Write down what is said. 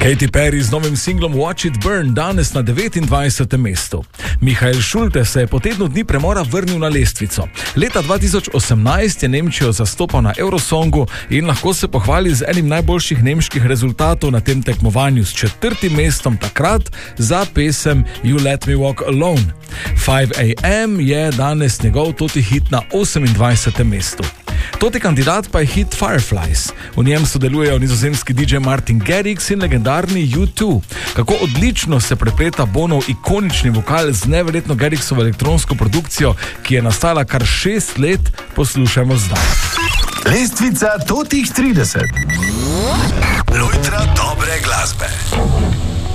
Katy Perry z novim singlom Watch It Burn danes na 29. mestu. Michael Schulte se je po tednu dni premora vrnil na lestvico. Leta 2018 je Nemčijo zastopal na Eurosongu in lahko se pohvali z enim najboljših nemških rezultatov na tem tekmovanju s 4. mestom takrat za pesem You Let Me Walk Alone. 5 AM je danes njegov toti hit na 28. mestu. Toti kandidat pa je hit Fireflies. V njem sodelujejo nizozemski DJ Martin Garrix in legendarni U2. Kako odlično se prepleta Bonov ikonični vokal z neverjetno Garrixovo elektronsko produkcijo, ki je nastala kar 6 let, poslušajmo zdaj. Lestvica totih 30. Lojtra dobre glasbe.